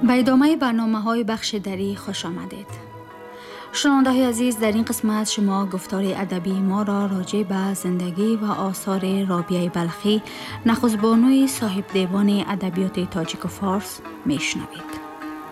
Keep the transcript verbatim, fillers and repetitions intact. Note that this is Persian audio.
به ادامه برنامه های بخش دری خوش آمدید. شنونده های عزیز، در این قسمت شما گفتار ادبی ما را راجع به زندگی و آثار رابعه بلخی، نخست بانوی صاحب دیوان ادبیات تاجیک و فارس میشنوید.